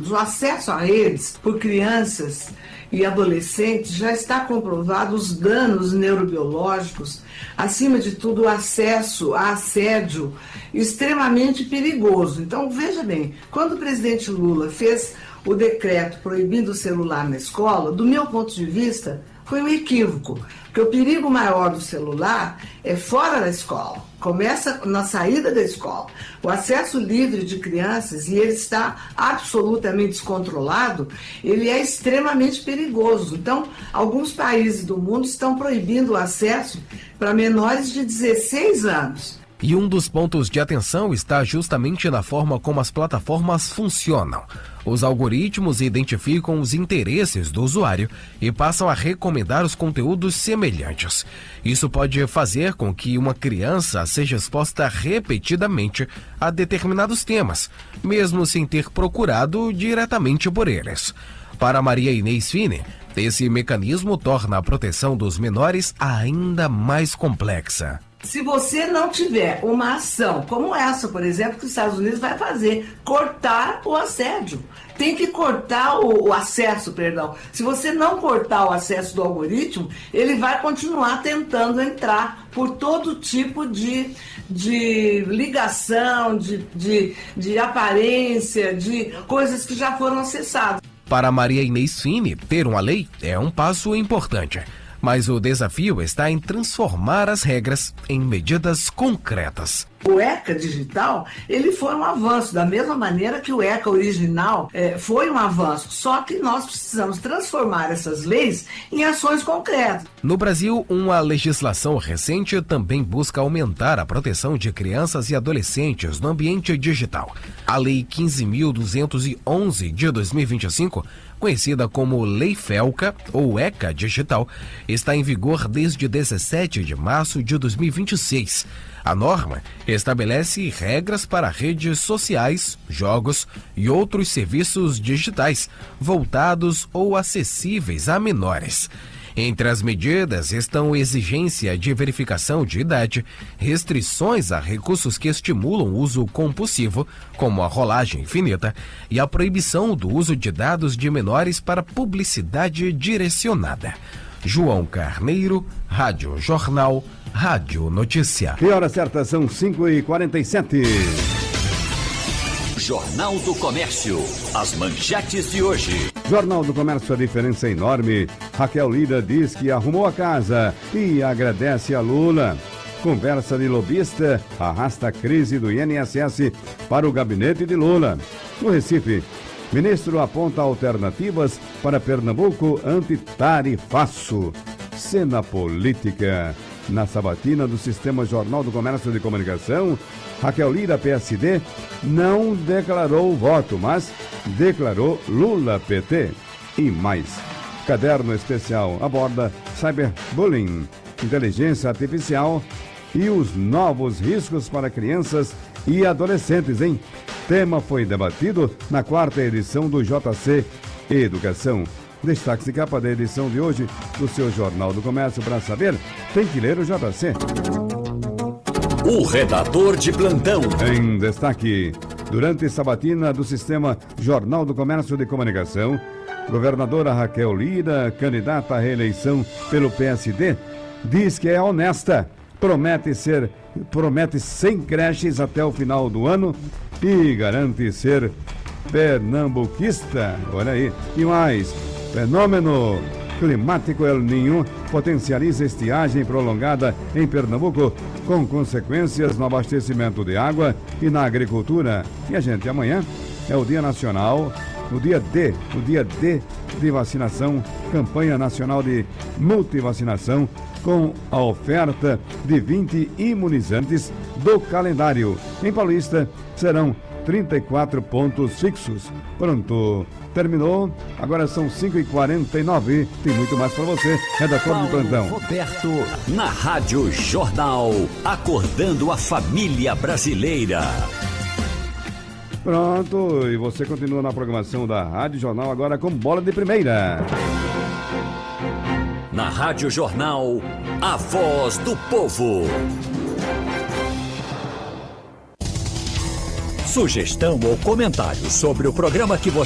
o acesso a redes por crianças e adolescentes já está comprovado os danos neurobiológicos, acima de tudo o acesso a assédio extremamente perigoso. Então, veja bem, quando o presidente Lula fez o decreto proibindo o celular na escola, do meu ponto de vista, foi um equívoco, porque o perigo maior do celular é fora da escola, começa na saída da escola. O acesso livre de crianças, e ele está absolutamente descontrolado, ele é extremamente perigoso. Então, alguns países do mundo estão proibindo o acesso para menores de 16 anos. E um dos pontos de atenção está justamente na forma como as plataformas funcionam. Os algoritmos identificam os interesses do usuário e passam a recomendar os conteúdos semelhantes. Isso pode fazer com que uma criança seja exposta repetidamente a determinados temas, mesmo sem ter procurado diretamente por eles. Para Maria Inês Fine, esse mecanismo torna a proteção dos menores ainda mais complexa. Se você não tiver uma ação como essa, por exemplo, que os Estados Unidos vai fazer, cortar o assédio. Tem que cortar o acesso, perdão. Se você não cortar o acesso do algoritmo, ele vai continuar tentando entrar por todo tipo de ligação, de aparência, de coisas que já foram acessadas. Para Maria Inês Fine, ter uma lei é um passo importante. Mas o desafio está em transformar as regras em medidas concretas. O ECA digital, ele foi um avanço, da mesma maneira que o ECA original foi um avanço, só que nós precisamos transformar essas leis em ações concretas. No Brasil, uma legislação recente também busca aumentar a proteção de crianças e adolescentes no ambiente digital. A Lei 15.211 de 2025, conhecida como Lei FELCA ou ECA Digital, está em vigor desde 17 de março de 2026. A norma estabelece regras para redes sociais, jogos e outros serviços digitais voltados ou acessíveis a menores. Entre as medidas estão exigência de verificação de idade, restrições a recursos que estimulam o uso compulsivo, como a rolagem infinita, e a proibição do uso de dados de menores para publicidade direcionada. João Carneiro, Rádio Jornal, Rádio Notícia. Que hora certa? São 5h47. Jornal do Comércio. As manchetes de hoje. Jornal do Comércio, a diferença é enorme. Raquel Lira diz que arrumou a casa e agradece a Lula. Conversa de lobista arrasta a crise do INSS para o gabinete de Lula. No Recife, ministro aponta alternativas para Pernambuco anti-tarifaço. Cena política. Na sabatina do Sistema Jornal do Comércio de Comunicação, Raquel Lira, PSD, não declarou o voto, mas declarou Lula PT. E mais. Caderno especial aborda cyberbullying, inteligência artificial e os novos riscos para crianças e adolescentes, hein? Tema foi debatido na 4ª edição do JC Educação. Destaque de capa da edição de hoje do seu Jornal do Comércio. Para saber, tem que ler o JC. O redator de plantão. Em destaque, durante a sabatina do Sistema Jornal do Comércio de Comunicação, governadora Raquel Lira, candidata à reeleição pelo PSD, diz que é honesta, promete 100 creches até o final do ano e garante ser pernambuquista. Olha aí, e mais. Fenômeno climático El Niño potencializa estiagem prolongada em Pernambuco, com consequências no abastecimento de água e na agricultura. E a gente, amanhã é o Dia Nacional, o dia D de vacinação, campanha nacional de multivacinação, com a oferta de 20 imunizantes do calendário. Em Paulista, serão 34 pontos fixos. Pronto, terminou. Agora são 5h49. Tem muito mais para você, redator de plantão. Roberto, na Rádio Jornal, acordando a família brasileira. Pronto, e você continua na programação da Rádio Jornal agora com Bola de Primeira. Na Rádio Jornal, a voz do povo. Sugestão ou comentário sobre o programa que você